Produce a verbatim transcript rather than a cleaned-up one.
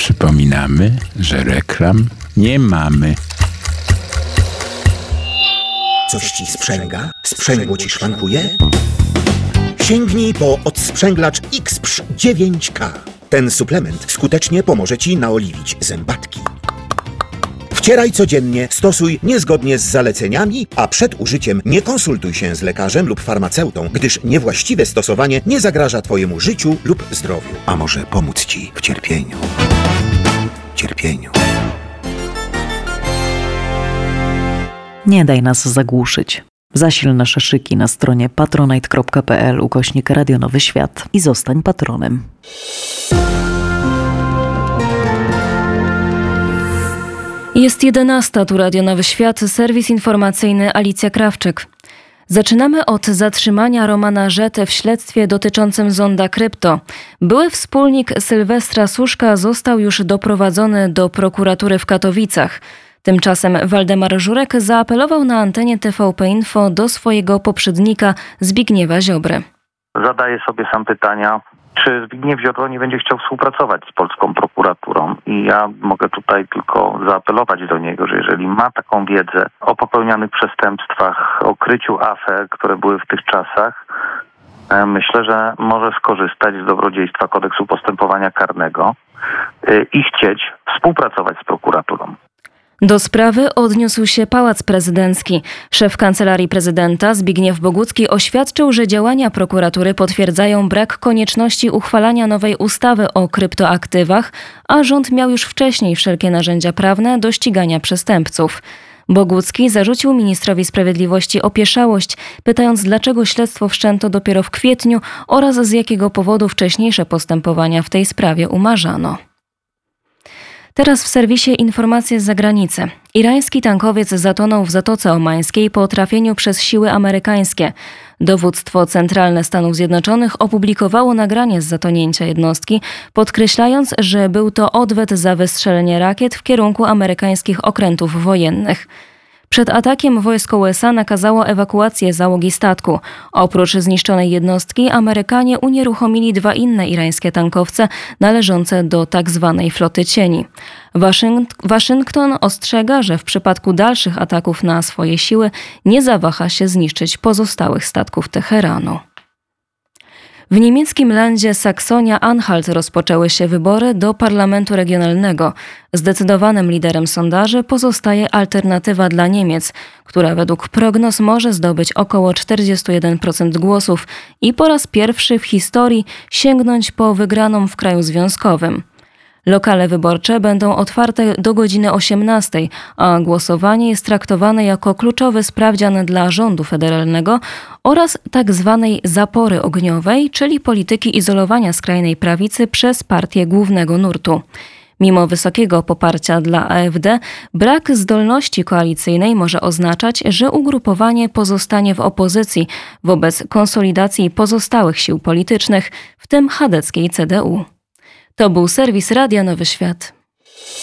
Przypominamy, że reklam nie mamy. Coś ci sprzęga? Sprzęgło ci szwankuje? Sięgnij po odsprzęglacz X P S Z dziewięć K. Ten suplement skutecznie pomoże ci naoliwić zębatki. Wcieraj codziennie, stosuj niezgodnie z zaleceniami, a przed użyciem nie konsultuj się z lekarzem lub farmaceutą, gdyż niewłaściwe stosowanie nie zagraża twojemu życiu lub zdrowiu, a może pomóc ci w cierpieniu. Cierpieniu. Nie daj nas zagłuszyć. Zasil nasze szyki na stronie patronite kropka p l ukośnik Radio Nowy Świat i zostań patronem. Jest jedenasta, tu Radio Nowy Świat, serwis informacyjny Alicja Krawczyk. Zaczynamy od zatrzymania Romana Rzety w śledztwie dotyczącym zonda krypto. Były wspólnik Sylwestra Suszka został już doprowadzony do prokuratury w Katowicach. Tymczasem Waldemar Żurek zaapelował na antenie T V P Info do swojego poprzednika Zbigniewa Ziobry. Zadaję sobie sam pytania, czy Zbigniew Ziobro nie będzie chciał współpracować z polską prokuraturą. I ja mogę tutaj tylko zaapelować do niego, że jeżeli ma taką wiedzę o popełnianych przestępstwach, o kryciu afer, które były w tych czasach, myślę, że może skorzystać z dobrodziejstwa kodeksu postępowania karnego i chcieć współpracować z prokuraturą. Do sprawy odniósł się Pałac Prezydencki. Szef Kancelarii Prezydenta Zbigniew Bogucki oświadczył, że działania prokuratury potwierdzają brak konieczności uchwalania nowej ustawy o kryptoaktywach, a rząd miał już wcześniej wszelkie narzędzia prawne do ścigania przestępców. Bogucki zarzucił ministrowi sprawiedliwości opieszałość, pytając, dlaczego śledztwo wszczęto dopiero w kwietniu oraz z jakiego powodu wcześniejsze postępowania w tej sprawie umarzano. Teraz w serwisie informacje z zagranicy. Irański tankowiec zatonął w Zatoce Omańskiej po trafieniu przez siły amerykańskie. Dowództwo Centralne Stanów Zjednoczonych opublikowało nagranie z zatonięcia jednostki, podkreślając, że był to odwet za wystrzelenie rakiet w kierunku amerykańskich okrętów wojennych. Przed atakiem wojsko U S A nakazało ewakuację załogi statku. Oprócz zniszczonej jednostki Amerykanie unieruchomili dwa inne irańskie tankowce należące do tzw. floty cieni. Waszyng- Waszyngton ostrzega, że w przypadku dalszych ataków na swoje siły nie zawaha się zniszczyć pozostałych statków Teheranu. W niemieckim landzie Saksonia-Anhalt rozpoczęły się wybory do parlamentu regionalnego. Zdecydowanym liderem sondaży pozostaje Alternatywa dla Niemiec, która według prognoz może zdobyć około czterdzieści jeden procent głosów i po raz pierwszy w historii sięgnąć po wygraną w kraju związkowym. Lokale wyborcze będą otwarte do godziny osiemnastej, a głosowanie jest traktowane jako kluczowy sprawdzian dla rządu federalnego oraz tak zwanej zapory ogniowej, czyli polityki izolowania skrajnej prawicy przez partię głównego nurtu. Mimo wysokiego poparcia dla A F D, brak zdolności koalicyjnej może oznaczać, że ugrupowanie pozostanie w opozycji wobec konsolidacji pozostałych sił politycznych, w tym chadeckiej C D U. To był serwis Radia Nowy Świat.